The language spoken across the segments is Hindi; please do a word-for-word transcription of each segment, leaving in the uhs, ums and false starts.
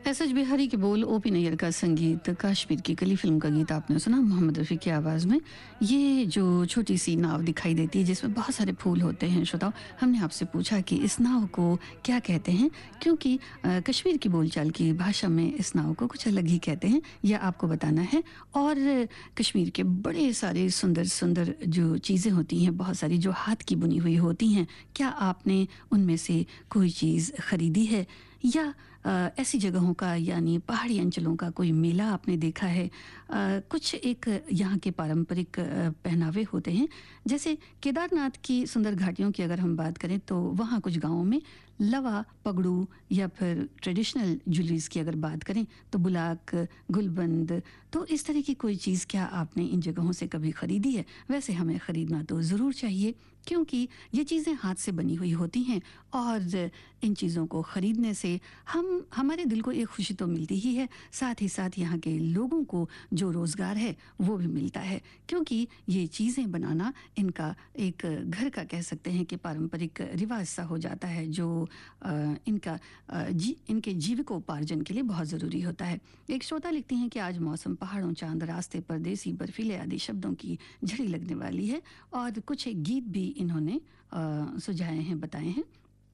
एस एच बिहारी के बोल, ओ पी नैयर का संगीत, कश्मीर की कली फिल्म का गीत आपने सुना मोहम्मद रफ़ी की आवाज़ में। ये जो छोटी सी नाव दिखाई देती है जिसमें बहुत सारे फूल होते हैं, श्रोताओ, हमने आपसे पूछा कि इस नाव को क्या कहते हैं, क्योंकि अ, कश्मीर की बोलचाल की भाषा में इस नाव को कुछ अलग ही कहते हैं, यह आपको बताना है। और कश्मीर के बड़े सारे सुंदर सुंदर जो चीज़ें होती हैं, बहुत सारी जो हाथ की बुनी हुई होती हैं, क्या आपने उनमें से कोई चीज़ खरीदी है, या अ, ऐसी जगहों का यानी पहाड़ी अंचलों का कोई मेला आपने देखा है। अ, कुछ एक यहाँ के पारंपरिक अ, पहनावे होते हैं, जैसे केदारनाथ की सुंदर घाटियों की अगर हम बात करें तो वहाँ कुछ गांवों में लवा पगड़ू, या फिर ट्रेडिशनल ज्वेलरीज की अगर बात करें तो बुलाक, गुलबंद, तो इस तरह की कोई चीज़ क्या आपने इन जगहों से कभी ख़रीदी है? वैसे हमें ख़रीदना तो ज़रूर चाहिए, क्योंकि ये चीज़ें हाथ से बनी हुई होती हैं, और इन चीज़ों को ख़रीदने से हम हमारे दिल को एक खुशी तो मिलती ही है, साथ ही साथ यहाँ के लोगों को जो रोज़गार है वो भी मिलता है, क्योंकि ये चीज़ें बनाना इनका एक घर का कह सकते हैं कि पारंपरिक रिवाज सा हो जाता है, जो अ, इनका अ, जी इनके जीविकोपार्जन के लिए बहुत ज़रूरी होता है। एक श्रोता लिखती हैं कि आज मौसम, पहाड़ों, चांद, रास्ते, परदेसी, बर्फीले आदि शब्दों की झड़ी लगने वाली है, और कुछ एक गीत भी इन्होंने अ, सुझाए हैं, बताए हैं।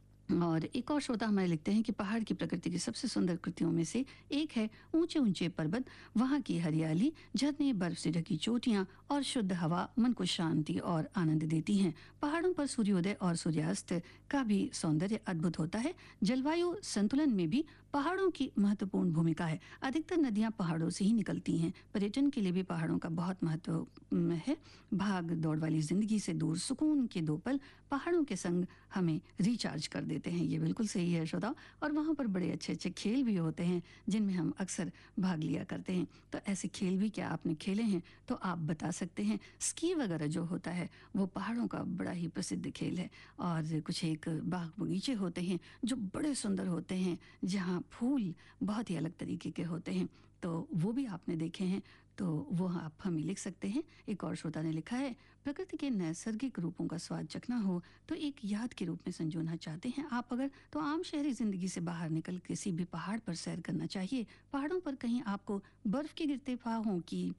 और एक और श्रोता हमारे लिखते हैं कि पहाड़ की प्रकृति की सबसे सुंदर कृतियों में से एक है ऊंचे ऊंचे पर्वत, वहाँ की हरियाली, झरने, बर्फ से ढकी चोटियां और शुद्ध हवा मन को शांति और आनंद देती हैं। पहाड़ों पर सूर्योदय और सूर्यास्त का भी सौंदर्य अद्भुत होता है। जलवायु संतुलन में भी पहाड़ों की महत्वपूर्ण भूमिका है। अधिकतर नदियां पहाड़ों से ही निकलती हैं। पर्यटन के लिए भी पहाड़ों का बहुत महत्व अम, है। भाग दौड़ वाली जिंदगी से दूर सुकून के दो पल पहाड़ों के संग हमें रिचार्ज कर देते हैं। ये बिल्कुल सही है श्रोताओ। और वहाँ पर बड़े अच्छे अच्छे खेल भी होते हैं जिनमें हम अक्सर भाग लिया करते हैं। तो ऐसे खेल भी क्या आपने खेले हैं तो आप बता सकते हैं। स्की वगैरह जो होता है वो पहाड़ों का बड़ा ही प्रसिद्ध खेल है। और कुछ एक बाग बगीचे होते हैं जो बड़े सुंदर होते हैं, जहाँ फूल बहुत ही अलग तरीके के होते हैं, तो वो भी आपने देखे हैं, तो वो आप हमें लिख सकते हैं। एक और श्रोता ने लिखा है, प्रकृति के नैसर्गिक रूपों का स्वाद चखना हो तो एक याद के रूप में संजोना चाहते हैं आप अगर, तो आम शहरी जिंदगी से बाहर निकल किसी भी पहाड़ पर सैर करना चाहिए। पहाड़ों पर कहीं आपको बर्फ के गिरते फाहों की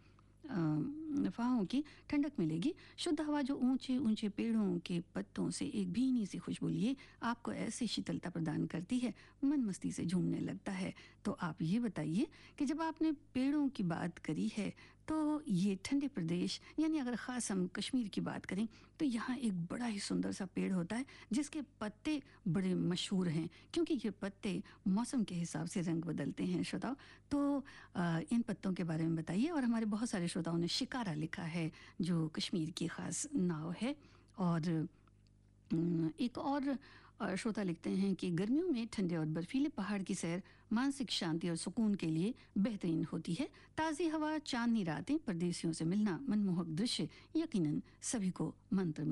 अ, फाहों की ठंडक मिलेगी। शुद्ध हवा जो ऊंचे ऊंचे पेड़ों के पत्तों से एक भीनी सी खुशबू लिए आपको ऐसी शीतलता प्रदान करती है, मन मस्ती से झूमने लगता है। तो आप ये बताइए कि जब आपने पेड़ों की बात करी है, तो ये ठंडे प्रदेश यानी अगर ख़ास हम कश्मीर की बात करें तो यहाँ एक बड़ा ही सुंदर सा पेड़ होता है जिसके पत्ते बड़े मशहूर हैं, क्योंकि ये पत्ते मौसम के हिसाब से रंग बदलते हैं श्रोताओ। तो अ, इन पत्तों के बारे में बताइए। और हमारे बहुत सारे श्रोताओं ने शिकारा लिखा है जो कश्मीर की ख़ास नाव है। और अम, एक और अ, श्रोता लिखते हैं कि गर्मियों में ठंडे और बर्फीले पहाड़ की सैर मानसिक शांति और सुकून के लिए बेहतरीन होती है। ताज़ी हवा, चांदनी रातें, परदेसियों से मिलना, मनमोहक दृश्य यकीनन सभी को मंत्र